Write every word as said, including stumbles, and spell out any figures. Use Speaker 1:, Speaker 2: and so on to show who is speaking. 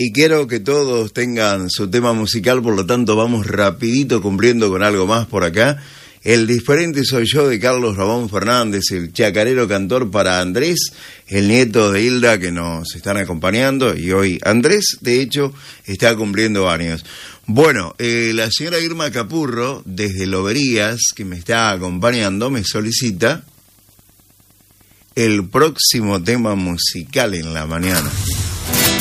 Speaker 1: Y quiero que todos tengan su tema musical, por lo tanto vamos rapidito cumpliendo con algo más por acá. El diferente soy yo de Carlos Ramón Fernández, el chacarero cantor para Andrés, el nieto de Hilda, que nos están acompañando, y hoy Andrés, de hecho, está cumpliendo años. Bueno, eh, la señora Irma Capurro, desde Loberías, que me está acompañando, me solicita el próximo tema musical en la mañana.